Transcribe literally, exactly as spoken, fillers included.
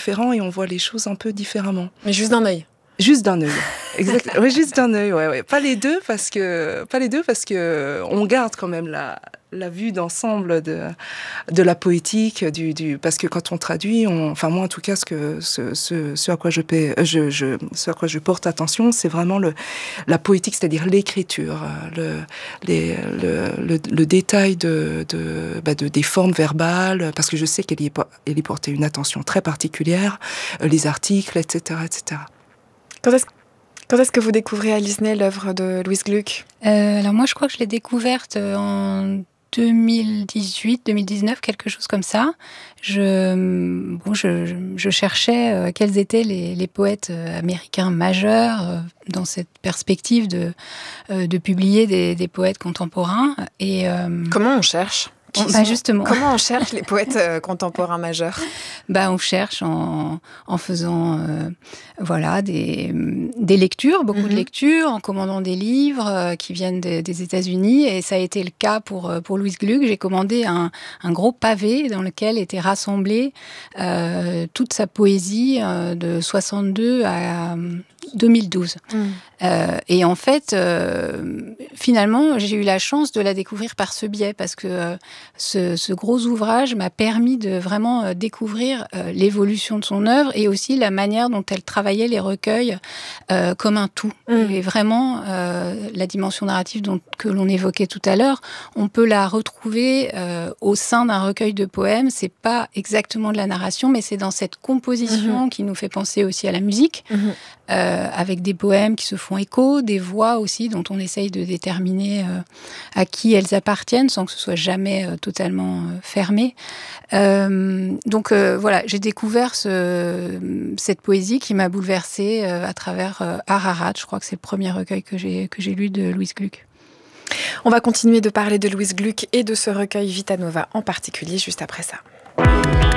différent et on voit les choses un peu différemment. Mais juste d'un œil. Juste d'un œil, exact. Oui, juste d'un œil, ouais, ouais. Pas les deux parce que, pas les deux parce que on garde quand même la la vue d'ensemble de de la poétique, du du parce que quand on traduit, on, enfin moi en tout cas, ce que ce ce, ce à quoi je paie, je je ce à quoi je porte attention, c'est vraiment le la poétique, c'est-à-dire l'écriture, le les le le, le détail de de bah de des formes verbales, parce que je sais qu'elle y est elle y portait une attention très particulière, les articles, et cetera, et cetera. Quand est-ce, quand est-ce que vous découvrez à Lisney l'œuvre de Louise Gluck ? euh, Alors moi, je crois que je l'ai découverte en deux mille dix-huit, deux mille dix-neuf, quelque chose comme ça. Je, bon, je, je cherchais euh, quels étaient les, les poètes euh, américains majeurs euh, dans cette perspective de, euh, de publier des, des poètes contemporains. Et, euh, comment on cherche ? On, bah justement. Comment on cherche les poètes euh, contemporains majeurs ? Bah, on cherche en, en faisant euh, voilà, des, des lectures, beaucoup mm-hmm. de lectures, en commandant des livres euh, qui viennent de, des États-Unis. Et ça a été le cas pour, pour Louise Gluck. J'ai commandé un, un gros pavé dans lequel était rassemblée euh, toute sa poésie euh, de soixante-deux à deux mille douze. Mm. Euh, et en fait, euh, finalement, j'ai eu la chance de la découvrir par ce biais, parce que euh, ce, ce gros ouvrage m'a permis de vraiment euh, découvrir euh, l'évolution de son œuvre et aussi la manière dont elle travaillait les recueils euh, comme un tout. Mm. Et vraiment, euh, la dimension narrative dont, que l'on évoquait tout à l'heure, on peut la retrouver euh, au sein d'un recueil de poèmes. C'est pas exactement de la narration, mais c'est dans cette composition mm-hmm. qui nous fait penser aussi à la musique. Mm-hmm. Euh, avec des poèmes qui se font écho, des voix aussi dont on essaye de déterminer euh, à qui elles appartiennent sans que ce soit jamais euh, totalement euh, fermé. Euh, donc euh, voilà, j'ai découvert ce, cette poésie qui m'a bouleversée euh, à travers euh, Ararat. Je crois que c'est le premier recueil que j'ai, que j'ai lu de Louise Gluck. On va continuer de parler de Louise Gluck et de ce recueil Vita Nova en particulier juste après ça.